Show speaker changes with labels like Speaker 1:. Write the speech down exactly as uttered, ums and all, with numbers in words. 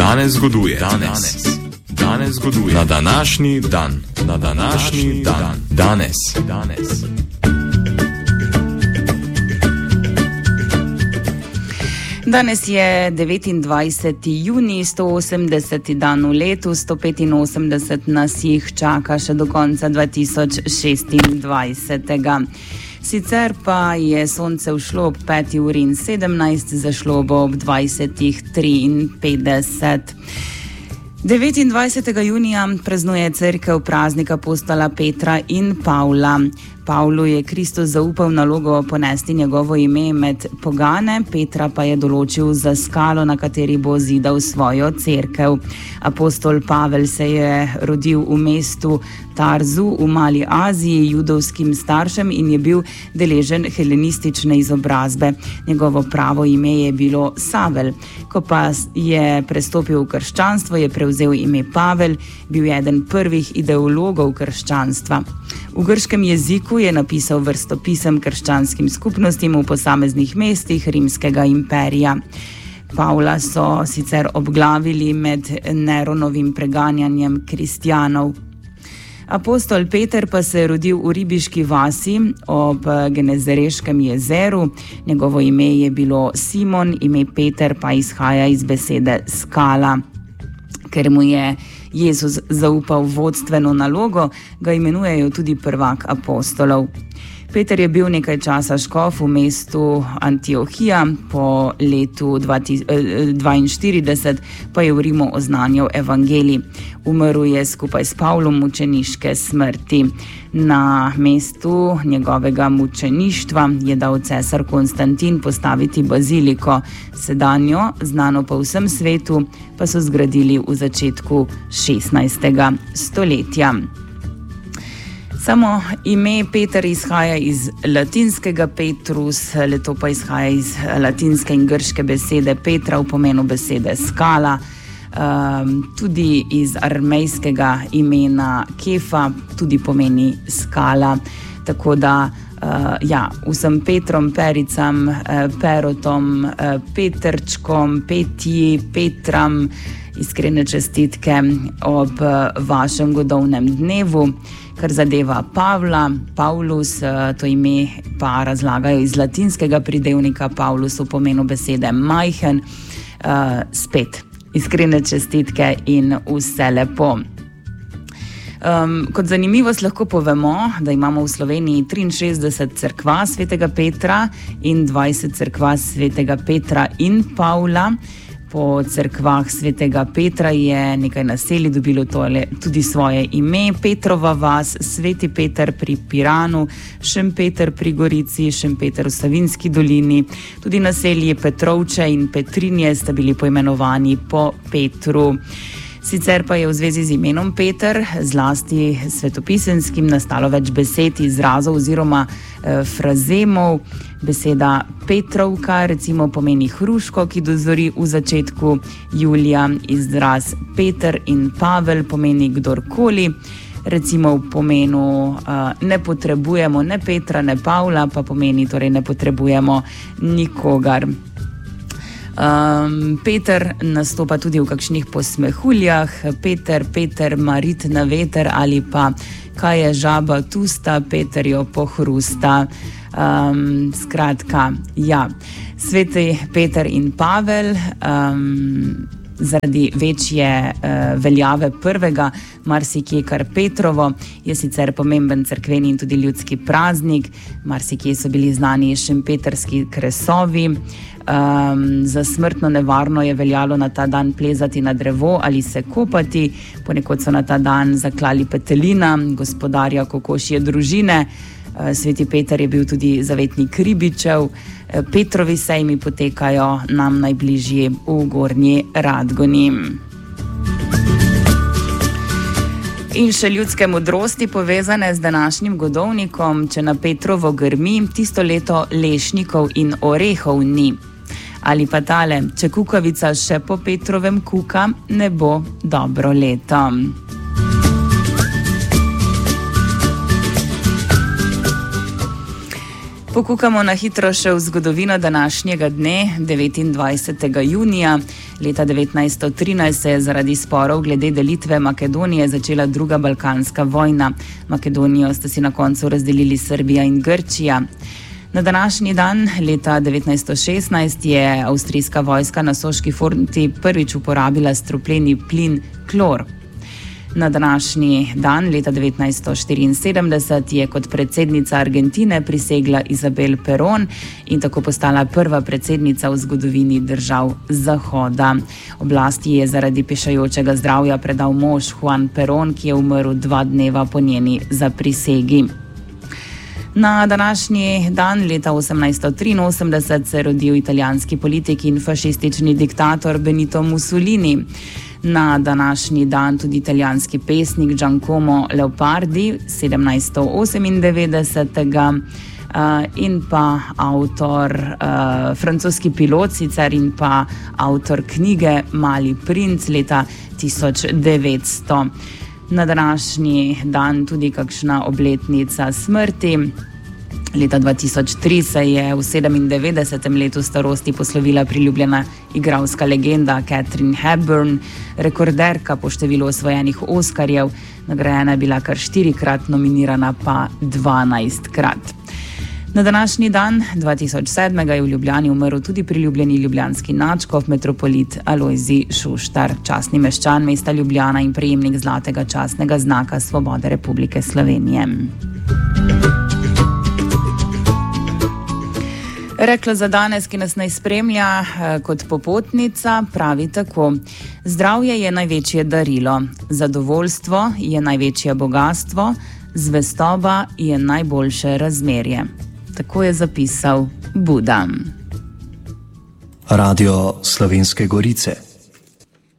Speaker 1: Danes zgoduje. Danes. Danes zgoduje. Na današnji dan. Na današnji dan. Danes. Danes.
Speaker 2: Danes je devetindvajseti junij, sto osemdeseti dan v letu, sto petinosemdeset nas jih čaka še do konca dva tisoč šestindvajset. Sicer pa je sonce všlo ob peti uri in sedemnajst, zašlo bo ob dvajsetih triinpetdeset. devetindvajsetega junija praznuje cerkev praznik apostola Petra in Pavla. Pavlu je Kristus zaupal nalogo ponesti njegovo ime med pogane, Petra pa je določil za skalo, na kateri bo zidal svojo cerkev. Apostol Pavel se je rodil v mestu Tarzu v Mali Aziji judovskim staršem in je bil deležen helenistične izobrazbe. Njegovo pravo ime je bilo Savel. Ko pa je prestopil v krščanstvo, je prevzel ime Pavel, bil je eden prvih ideologov krščanstva. V grškem jeziku je napisal vrstopisem krščanskim skupnostim v posameznih mestih rimskega imperija. Pavla so sicer obglavili med Neronovim preganjanjem kristjanov. Apostol Peter pa se je rodil v ribiški vasi ob Genezareškem jezeru. Njegovo ime je bilo Simon, ime Peter pa izhaja iz besede skala. Ker mu je Jezus zaupal vodstveno nalogo, ga imenujejo tudi prvak apostolov. Peter je bil nekaj časa škof v mestu Antiohija, po letu dvainštirideset pa je v Rimu oznanjal evangelij. Umrl je skupaj s Pavlom mučeniške smrti. Na mestu njegovega mučeništva je dal cesar Konstantin postaviti baziliko. Sedanjo, znano po vsem svetu, pa so zgradili v začetku šestnajstega stoletja. Samo ime Peter izhaja iz latinskega Petrus, leto pa izhaja iz latinske in grške besede Petra v pomenu besede skala, um, tudi iz armejskega imena Kefa, tudi pomeni skala. Tako da uh, ja, vsem Petrom, Pericam, uh, Perotom, uh, Petrčkom, Petji, Petram, iskrene čestitke ob uh, vašem godovnem dnevu. Kar zadeva Pavla, Paulus, to ime pa razlagajo iz latinskega pridevnika Paulus v pomenu besede majhen, uh, spet iskrene čestitke in vse lepo. Um, kot zanimivost lahko povemo, da imamo v Sloveniji triinšestdeset cerkva svetega Petra in dvajset cerkva svetega Petra in Pavla. Po cerkvah svetega Petra je nekaj naselij dobilo tole, tudi svoje ime. Petrova vas, Sveti Peter pri Piranu, Šempeter pri Gorici, Šempeter v Savinjski dolini. Tudi naselji Petrovče in Petrinje sta bili poimenovani po Petru. Sicer pa je v zvezi z imenom Peter, zlasti svetopisenskim, nastalo več besed, izrazov oziroma e, frazemov. Beseda Petrovka recimo pomeni hruško, ki dozori v začetku julija. Izraz Peter in Pavel pomeni kdorkoli. Recimo v pomenu uh, ne potrebujemo ne Petra, ne Pavla, pa pomeni torej ne potrebujemo nikogar. Um, Peter nastopa tudi v kakšnih posmehuljah. Peter, Peter, marit na veter ali pa kaj je žaba tusta, Peter jo pohrusta. Um, skratka, ja, Sveti Peter in Pavel um, zaradi večje uh, veljave prvega, marsikje kar Petrovo, je sicer pomemben cerkveni in tudi ljudski praznik. Marsikje so bili znani šempetrski kresovi. Um, za smrtno nevarno je veljalo na ta dan plezati na drevo ali se kopati. Ponekod so na ta dan zaklali petelina, gospodarja kokošje družine. Sveti Peter je bil tudi zavetnik ribičev. Petrovi sejmi potekajo nam najbližje v Gornji Radgoni. In še ljudske modrosti povezane z današnjim godovnikom. Če na Petrovo grmi, tisto leto lešnikov in orehov ni. Ali pa tale, če kukavica še po Petrovem kuka, ne bo dobro leto. Pokukamo na hitro še v zgodovino današnjega dne, devetindvajsetega junija. Leta devetnajststo trinajst se je zaradi sporov glede delitve Makedonije začela druga balkanska vojna. Makedonijo sta si na koncu razdelili Srbija in Grčija. Na današnji dan, leta devetnajststo šestnajst, je avstrijska vojska na Soški fronti prvič uporabila strupljeni plin klor. Na današnji dan, leta devetnajststo štiriinsedemdeset, je kot predsednica Argentine prisegla Isabel Perón in tako postala prva predsednica v zgodovini držav Zahoda. Oblasti je zaradi pešajočega zdravja predal mož Juan Perón, ki je umrl dva dneva po njeni zaprisegi. Na današnji dan, leta osemnajststo triinosemdeset, se je rodil italijanski politik in fašistični diktator Benito Mussolini. Na današnji dan tudi italijanski pesnik Giacomo Leopardi, sedemnajststo osemindevetdesetega, in pa avtor, uh, francoski pilot sicer in pa avtor knjige Mali princ leta tisoč devetsto. Na današnji dan tudi kakšna obletnica smrti. Leta dva tisoč tri se je v sedemindevetdesetem letu starosti poslovila priljubljena igralska legenda Katharine Hepburn, rekorderka po številu osvojenih Oskarjev, nagrajena je bila kar štirikrat, nominirana pa dvanajstkrat. Na današnji dan, dva tisoč sedmega, je v Ljubljani umrl tudi priljubljeni ljubljanski nadškof, metropolit Alojzij Šuštar, častni meščan mesta Ljubljana in prejemnik zlatega častnega znaka Svobode Republike Slovenije. Rekla za danes, ki nas naj spremlja kot popotnica, pravi tako: zdravje je največje darilo, zadovoljstvo je največje bogatstvo, zvestoba je najboljše razmerje. Tako je zapisal Buda.
Speaker 3: Radio Slovenske Gorice.